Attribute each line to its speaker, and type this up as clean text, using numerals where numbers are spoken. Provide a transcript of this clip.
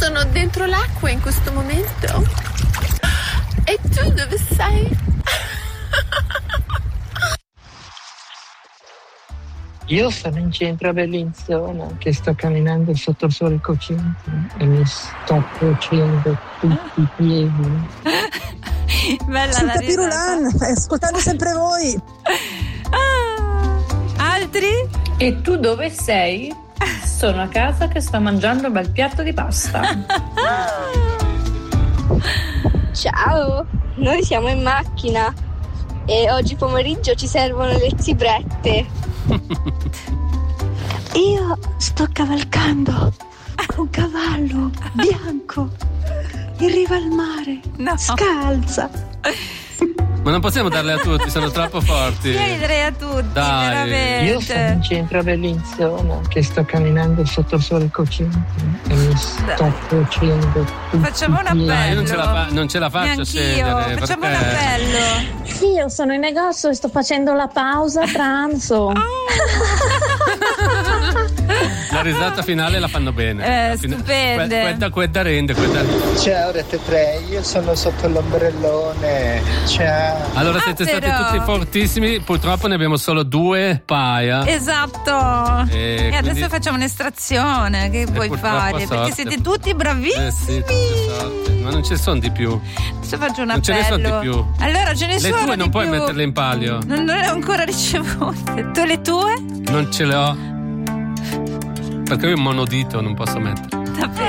Speaker 1: sono dentro l'acqua in questo momento. E tu dove sei?
Speaker 2: Io sono in centro a Bellinzona, che sto camminando sotto il sole cocente e mi sto cuocendo tutti i piedi.
Speaker 3: Bella
Speaker 4: sul
Speaker 3: la
Speaker 4: Capirulan, ascoltando sempre voi.
Speaker 3: Altri?
Speaker 5: E tu dove sei? Sono a casa che sto mangiando un bel piatto di pasta.
Speaker 6: Ciao, noi siamo in macchina e oggi pomeriggio ci servono le zibrette.
Speaker 7: Io sto cavalcando un cavallo bianco in riva al mare, scalza.
Speaker 8: Ma non possiamo darle a tutti, sono troppo forti.
Speaker 3: Io li darei a tutti,
Speaker 8: Dai.
Speaker 3: veramente.
Speaker 2: Io sono in centro a Bellinzona, che sto camminando sotto il sole cocente e mi sto cuocendo tutti
Speaker 3: Facciamo un
Speaker 2: i piedi.
Speaker 3: appello.
Speaker 8: Io non ce la faccio a
Speaker 3: Neanch'io.
Speaker 8: scegliere.
Speaker 3: Facciamo un
Speaker 8: perché?
Speaker 3: appello.
Speaker 7: Sì, io sono in negozio e sto facendo la pausa pranzo.
Speaker 8: La risata finale la fanno bene.
Speaker 3: Stupende.
Speaker 8: Quetta rende.
Speaker 9: Ciao Rete 3, io sono sotto l'ombrellone. Ciao.
Speaker 8: Allora siete stati tutti fortissimi, purtroppo ne abbiamo solo 2 paia.
Speaker 3: Esatto. E
Speaker 8: quindi-
Speaker 3: adesso facciamo un'estrazione. Che puoi
Speaker 8: purtroppo
Speaker 3: fare?
Speaker 8: sorte.
Speaker 3: Perché siete tutti bravissimi.
Speaker 8: Sì, tutte sorte. Ma non ce ne sono di più.
Speaker 3: Adesso faccio un
Speaker 8: Non ce ne
Speaker 3: appello.
Speaker 8: sono di più.
Speaker 3: Allora ce ne
Speaker 8: Le
Speaker 3: sono
Speaker 8: tue
Speaker 3: di
Speaker 8: non puoi
Speaker 3: più.
Speaker 8: metterle in palio.
Speaker 3: Non le ho ancora ricevute. Tu le tue?
Speaker 8: Non ce le ho. Perché io il monodito non posso mettere.
Speaker 3: Davvero?